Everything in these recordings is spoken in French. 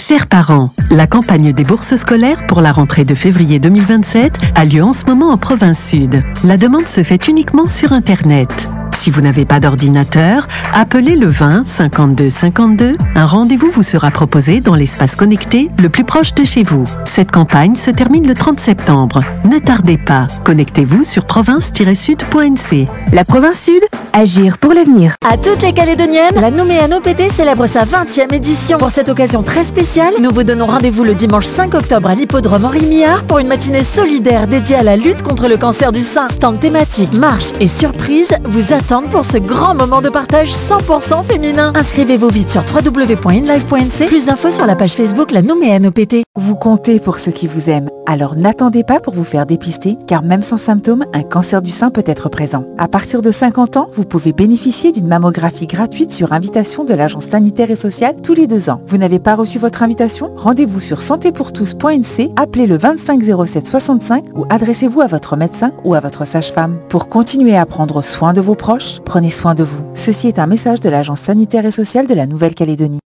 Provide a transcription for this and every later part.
Chers parents, la campagne des bourses scolaires pour la rentrée de février 2027 a lieu en ce moment en province sud. La demande se fait uniquement sur Internet. Si vous n'avez pas d'ordinateur, appelez le 20 52 52. Un rendez-vous vous sera proposé dans l'espace connecté le plus proche de chez vous. Cette campagne se termine le 30 septembre. Ne tardez pas. Connectez-vous sur province-sud.nc. La province sud, agir pour l'avenir. À toutes les Calédoniennes, la Nouméa NOPT célèbre sa 20e édition. Pour cette occasion très spéciale, nous vous donnons rendez-vous le dimanche 5 octobre à l'hippodrome Henri Millard pour une matinée solidaire dédiée à la lutte contre le cancer du sein. Stand thématique, marche et surprise vous attendent pour ce grand moment de partage 100% féminin. Inscrivez-vous vite sur www.inlive.nc. Plus d'infos sur la page Facebook La Nouméa NOPT. Vous comptez pour ceux qui vous aiment. Alors n'attendez pas pour vous faire dépister, car même sans symptômes, un cancer du sein peut être présent. À partir de 50 ans, vous pouvez bénéficier d'une mammographie gratuite sur invitation de l'Agence sanitaire et sociale tous les 2 ans. Vous n'avez pas reçu votre invitation? Rendez-vous sur santépourtous.nc, appelez le 25 07 65 ou adressez-vous à votre médecin ou à votre sage-femme. Pour continuer à prendre soin de vos proches, prenez soin de vous. Ceci est un message de l'Agence sanitaire et sociale de la Nouvelle-Calédonie.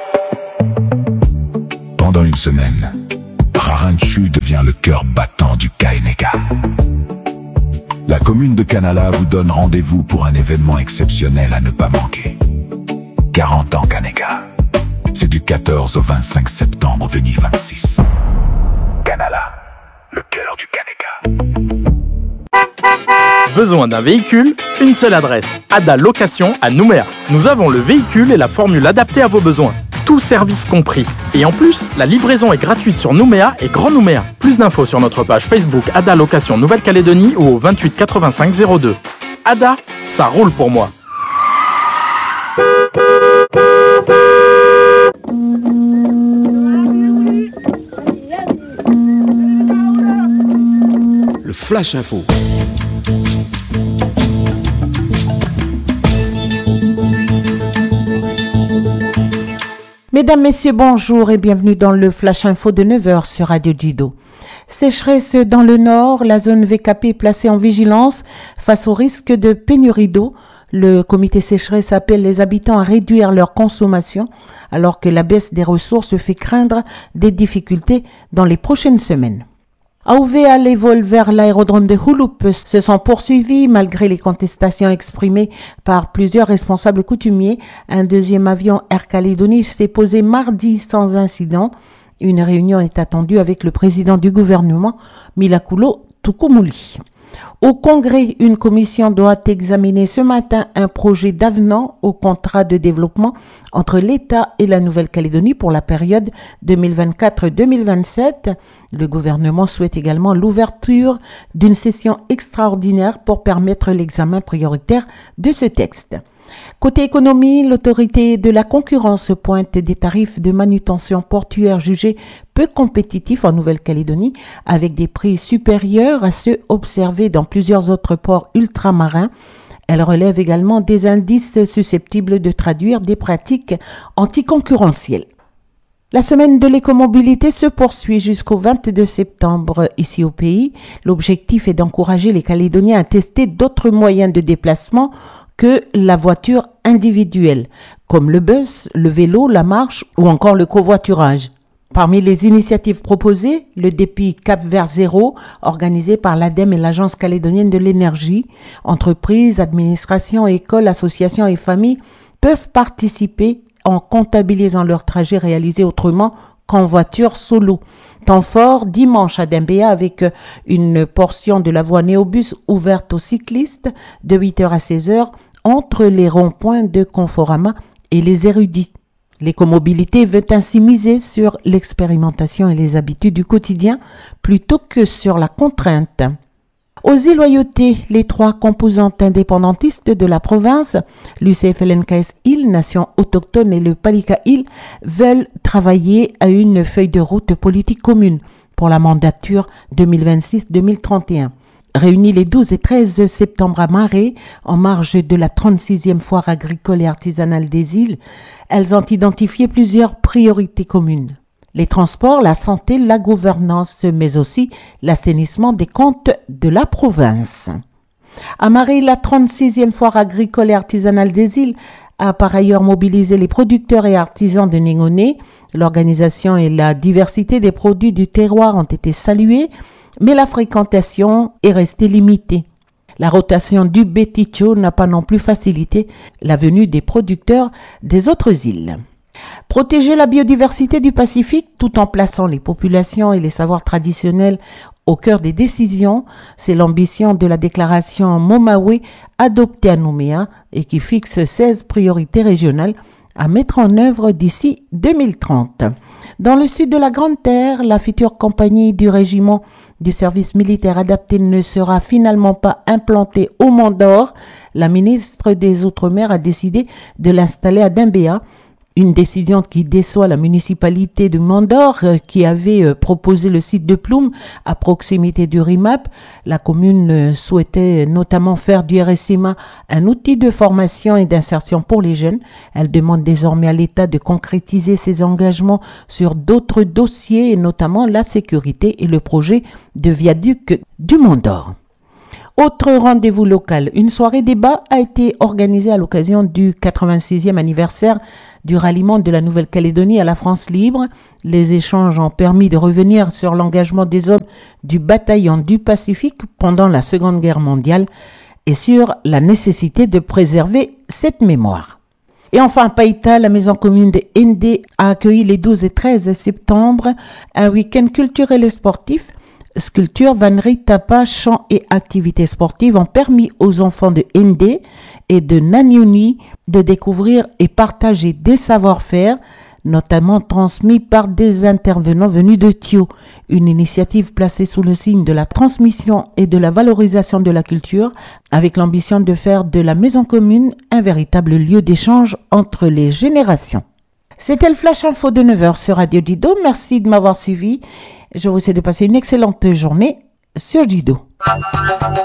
Pendant une semaine, Raranchu devient le cœur battant du Kaenega. La commune de Kanala vous donne rendez-vous pour un événement exceptionnel à ne pas manquer. 40 ans Kanega. C'est du 14 au 25 septembre 2026. Kanala, le cœur du Kanega. Besoin d'un véhicule? Une seule adresse, Ada Location à Nouméa. Nous avons le véhicule et la formule adaptée à vos besoins. Tout service compris. Et en plus, la livraison est gratuite sur Nouméa et Grand Nouméa. Plus d'infos sur notre page Facebook Ada Location Nouvelle-Calédonie ou au 28 85 02. Ada, ça roule pour moi. Le Flash Info. Mesdames, Messieurs, bonjour et bienvenue dans le Flash Info de 9h sur Radio Dido. Sécheresse dans le nord, la zone VKP est placée en vigilance face au risque de pénurie d'eau. Le comité sécheresse appelle les habitants à réduire leur consommation alors que la baisse des ressources fait craindre des difficultés dans les prochaines semaines. À OVA, les vols vers l'aérodrome de Hulup se sont poursuivis malgré les contestations exprimées par plusieurs responsables coutumiers. Un deuxième avion Air Calédonie s'est posé mardi sans incident. Une réunion est attendue avec le président du gouvernement, Milakulo Tukumuli. Au Congrès, une commission doit examiner ce matin un projet d'avenant au contrat de développement entre l'État et la Nouvelle-Calédonie pour la période 2024-2027. Le gouvernement souhaite également l'ouverture d'une session extraordinaire pour permettre l'examen prioritaire de ce texte. Côté économie, l'autorité de la concurrence pointe des tarifs de manutention portuaire jugés peu compétitifs en Nouvelle-Calédonie avec des prix supérieurs à ceux observés dans plusieurs autres ports ultramarins. Elle relève également des indices susceptibles de traduire des pratiques anticoncurrentielles. La semaine de l'écomobilité se poursuit jusqu'au 22 septembre ici au pays. L'objectif est d'encourager les Calédoniens à tester d'autres moyens de déplacement que la voiture individuelle, comme le bus, le vélo, la marche ou encore le covoiturage. Parmi les initiatives proposées, le défi Cap vers Zéro, organisé par l'ADEME et l'Agence calédonienne de l'énergie, entreprises, administrations, écoles, associations et familles peuvent participer en comptabilisant leurs trajets réalisés autrement qu'en voiture solo. Temps fort dimanche à Dembéa avec une portion de la voie Néobus ouverte aux cyclistes de 8h à 16h entre les ronds-points de Conforama et les érudits. L'écomobilité veut ainsi miser sur l'expérimentation et les habitudes du quotidien plutôt que sur la contrainte. Aux îles Loyauté, les 3 composantes indépendantistes de la province, l'UCFLNKS île, Nation autochtone et le Palika île, veulent travailler à une feuille de route politique commune pour la mandature 2026-2031. Réunies les 12 et 13 septembre à Marais, en marge de la 36e foire agricole et artisanale des îles, elles ont identifié plusieurs priorités communes. Les transports, la santé, la gouvernance, mais aussi l'assainissement des comptes de la province. À Marais, la 36e foire agricole et artisanale des îles a par ailleurs mobilisé les producteurs et artisans de Négoné. L'organisation et la diversité des produits du terroir ont été saluées, mais la fréquentation est restée limitée. La rotation du Beticho n'a pas non plus facilité la venue des producteurs des autres îles. Protéger la biodiversité du Pacifique tout en plaçant les populations et les savoirs traditionnels au cœur des décisions, c'est l'ambition de la déclaration Momawe adoptée à Nouméa et qui fixe 16 priorités régionales à mettre en œuvre d'ici 2030. Dans le sud de la Grande Terre, la future compagnie du régiment du service militaire adapté ne sera finalement pas implantée au Mont d'Or. La ministre des Outre-mer a décidé de l'installer à Dimbéa. Une décision qui déçoit la municipalité de Mont d'Or qui avait proposé le site de Ploum à proximité du RIMAP. La commune souhaitait notamment faire du RSMA un outil de formation et d'insertion pour les jeunes. Elle demande désormais à l'État de concrétiser ses engagements sur d'autres dossiers et notamment la sécurité et le projet de viaduc du Mont d'Or. Autre rendez-vous local, une soirée débat a été organisée à l'occasion du 86e anniversaire du ralliement de la Nouvelle-Calédonie à la France libre. Les échanges ont permis de revenir sur l'engagement des hommes du bataillon du Pacifique pendant la Seconde Guerre mondiale et sur la nécessité de préserver cette mémoire. Et enfin, à Païta, la maison commune de Ndé a accueilli les 12 et 13 septembre un week-end culturel et sportif. Sculpture, vannerie, tapas, chants et activités sportives ont permis aux enfants de Ndé et de Nanyoni de découvrir et partager des savoir-faire, notamment transmis par des intervenants venus de Thio. Une initiative placée sous le signe de la transmission et de la valorisation de la culture, avec l'ambition de faire de la maison commune un véritable lieu d'échange entre les générations. C'était le Flash Info de 9h sur Radio Dido. Merci de m'avoir suivi. Je vous souhaite de passer une excellente journée sur Dido.